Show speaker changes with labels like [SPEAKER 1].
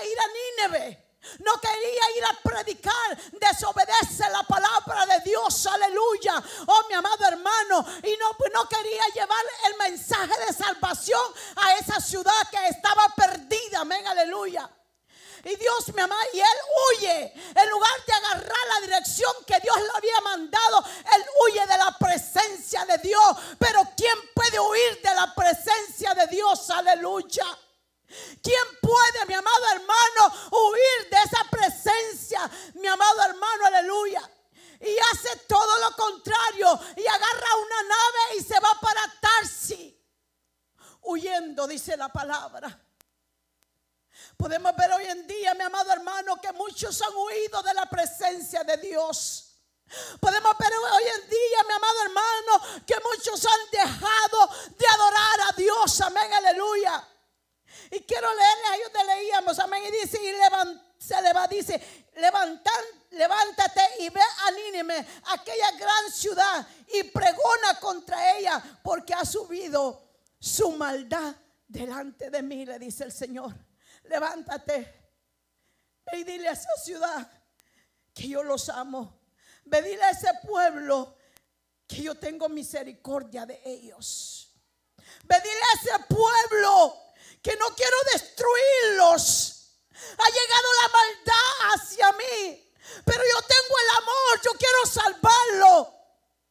[SPEAKER 1] quería ir a Nínive. No quería ir a predicar, desobedece la palabra de Dios, aleluya. Oh, mi amado hermano, y no quería llevar el mensaje de salvación a esa ciudad que estaba perdida, amén, aleluya. Y Dios, mi amado, y él huye. En lugar de agarrar la dirección que Dios le había mandado, él huye de la presencia de Dios. Pero ¿quién puede huir de la presencia de Dios? Aleluya. ¿Quién puede, mi amado hermano, huir de esa presencia? Mi amado hermano, aleluya. Y hace todo lo contrario y agarra una nave y se va para Tarsis, huyendo, dice la palabra. Podemos ver hoy en día, mi amado hermano, que muchos han huido de la presencia de Dios. Podemos ver hoy en día, mi amado hermano, que muchos han dejado de adorar a Dios, amén, aleluya. Y quiero leerles ahí donde leíamos, amén, y dice, dice, levántate y ve a Nínive, aquella gran ciudad, y pregona contra ella, porque ha subido su maldad delante de mí, le dice el Señor. Levántate, ve y dile a esa ciudad que yo los amo. Ve, dile a ese pueblo que yo tengo misericordia de ellos. Ve, dile a ese pueblo